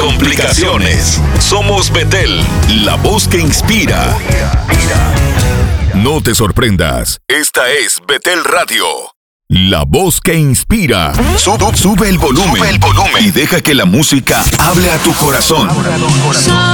complicaciones. Somos Betel, la voz que inspira. No te sorprendas. Esta es Betel Radio, la voz que inspira. Sube el volumen. Y deja que la música hable a tu corazón.